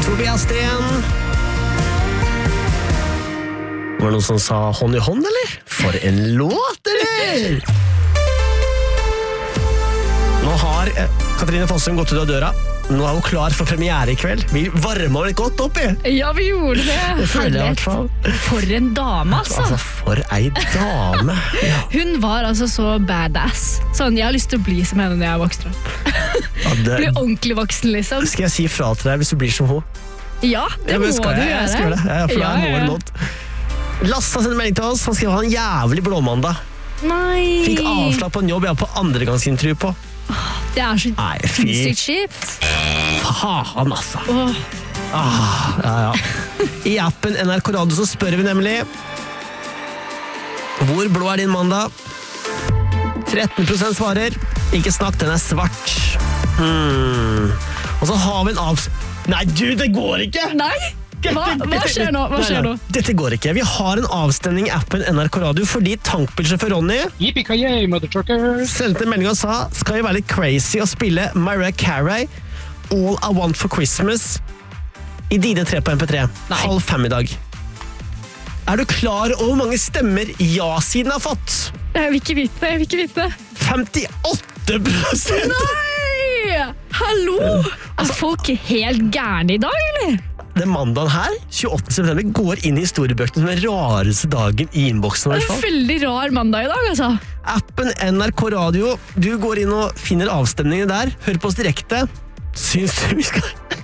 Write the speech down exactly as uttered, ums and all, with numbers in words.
Tobias Sten. Var det noen som sa hånd i hånd, eller? For en låt, eller? Nå har Katrine Fossum gått ut av døra. Nå er hun klar for premiere i kveld. Vi varmer litt godt opp i. Ja, vi gjorde det. Det føler jeg i hvert fall. For en dame, altså. Altså, for ei dame. Ja. Hun var altså så badass. Sånn, jeg har lyst til å bli som henne når jeg vokser opp. Ja, det... Bli ordentlig voksen, liksom. Skal jeg si fra til deg hvis du blir som hun? Ja, det ja, må skal du jeg, gjøre. Jeg skal gjøre det. Ja, for ja, det er ja. noe låt. Lasse har sendt melding til oss. Han skrev han en jævlig blåmandag. Nei. Fikk avslag på en jobb jeg har på andregangsintervju på. Det er så Nei, fy. sykt kjipt. Faen, altså. Åh. Ah, ja, ja. I appen N R K Radio så spør vi nemlig hvor blå er din mandag? tretten prosent svarer. Ikke snakk, den er svart. Hmm. Og så har vi en avs... Nei, du, det går ikke! Nei! Hva, hva skjer nå? Hva skjer nå? Dette går ikke. Vi har en avstemning i appen N R K Radio fordi tankbilsjåfør Ronny Yippee-ki-yay, motherfucker! sendte en melding og sa skal vi være litt crazy og spille Mariah Carey All I Want for Christmas i Dine tre på M P tre. Nei. Halv fem i dag. Er du klar over hvor mange stemmer ja-siden har fått? Jeg vil ikke vite det, jeg vil ikke vite det. femtiåtte prosent! Nei! Hallo! Er folk helt gærne i dag, eller? Den mandagen her, tjueåttende september, går inn i historiebøkene som den rareste dagen i innboksen. Det er en veldig rar mandag i dag, altså. Appen N R K Radio, du går inn og finner avstemningene der. Hør på oss direkte. Syns du vi skal